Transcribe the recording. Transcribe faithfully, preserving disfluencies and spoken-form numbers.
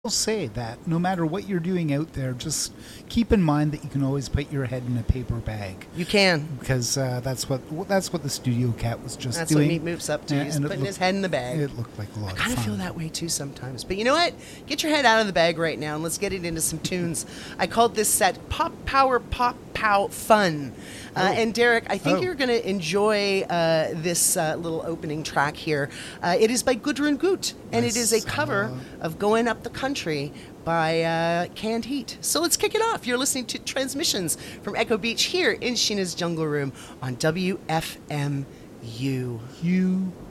will say that no matter what you're doing out there, just keep in mind that you can always put your head in a paper bag. You can. Because uh, that's what that's what the studio cat was just That's doing. what Meat Move's up to. He's putting looked, his head in the bag. It looked like a lot I of kind fun. of feel that way too sometimes. But you know what? Get your head out of the bag right now and let's get it into some tunes. I called this set Pop Power Pop Pow Fun. Uh, Oh. And Derek, I think Oh. you're going to enjoy uh, this uh, little opening track here. Uh, it is by Gudrun Gut, and it is a Nice. cover Uh, of Going Up the Country by uh, Canned Heat. So let's kick it off. You're listening to Transmissions from Echo Beach here in Sheena's Jungle Room on W F M U. You